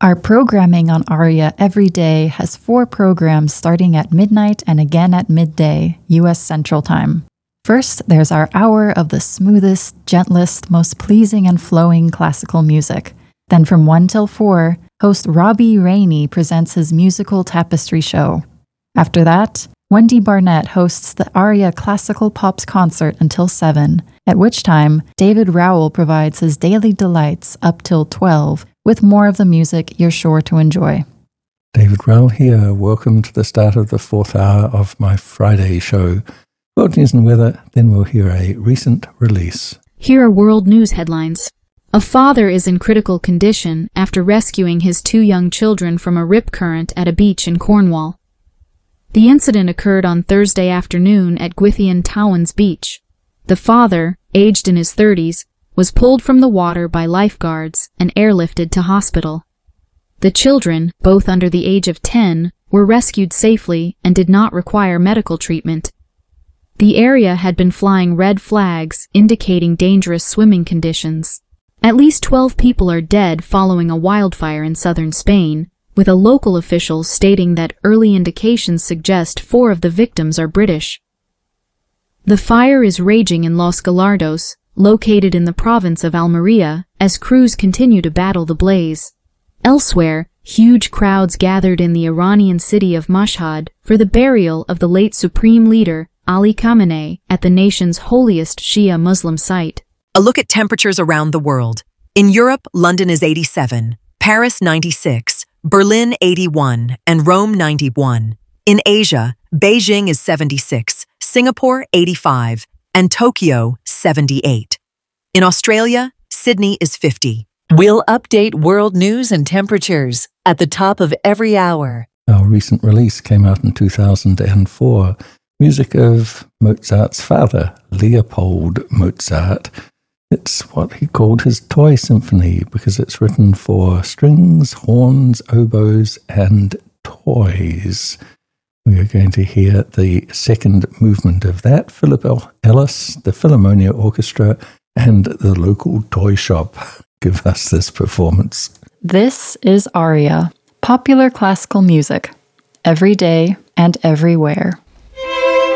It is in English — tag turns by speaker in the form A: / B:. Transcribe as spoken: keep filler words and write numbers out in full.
A: Our programming on Aria every day has four programs starting at midnight and again at midday, U S Central Time. First, there's our hour of the smoothest, gentlest, most pleasing and flowing classical music. Then from one till four, host Robbie Rainey presents his musical tapestry show. After that, Wendy Barnett hosts the Aria Classical Pops concert until seven, at which time David Rowell provides his daily delights up till twelve, with more of the music you're sure to enjoy.
B: David Rowell here. Welcome to the start of the fourth hour of my Friday show. World news and weather, then we'll hear a recent release.
C: Here are world news headlines. A father is in critical condition after rescuing his two young children from a rip current at a beach in Cornwall. The incident occurred on Thursday afternoon at Gwythian Towans Beach. The father, aged in his thirties, was pulled from the water by lifeguards and airlifted to hospital. The children, both under the age of ten, were rescued safely and did not require medical treatment. The area had been flying red flags indicating dangerous swimming conditions. At least twelve people are dead following a wildfire in southern Spain, with a local official stating that early indications suggest four of the victims are British. The fire is raging in Los Gallardos, located in the province of Almería, as crews continue to battle the blaze. Elsewhere, huge crowds gathered in the Iranian city of Mashhad for the burial of the late supreme leader, Ali Khamenei, at the nation's holiest Shia Muslim site.
D: A look at temperatures around the world. In Europe, London is eighty-seven, Paris ninety-six, Berlin eighty-one, and Rome ninety-one. In Asia, Beijing is seventy-six, Singapore eighty-five, and Tokyo seventy-eight. In Australia, Sydney is fifty.
E: We'll update world news and temperatures at the top of every hour.
B: Our recent release came out in two thousand four. Music of Mozart's father, Leopold Mozart. It's what he called his toy symphony because it's written for strings, horns, oboes, and toys. We are going to hear the second movement of that. Philip Ellis, the Philharmonia Orchestra, and the local toy shop give us this performance.
A: This is Aria, popular classical music, every day and everywhere.